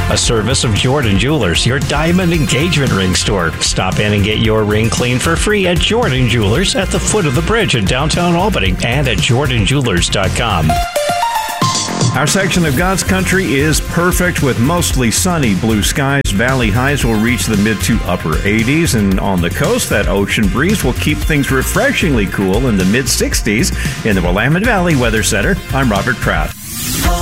a service of Jordan Jewelers, your diamond engagement ring store. Stop in and get your ring clean for free at Jordan Jewelers at the foot of the bridge in downtown Albany and at jordanjewelers.com. Our section of God's country is perfect with mostly sunny blue skies. Valley highs will reach the mid to upper 80s, and on the coast, that ocean breeze will keep things refreshingly cool in the mid 60s. In the Willamette Valley Weather Center, I'm Robert Kraft.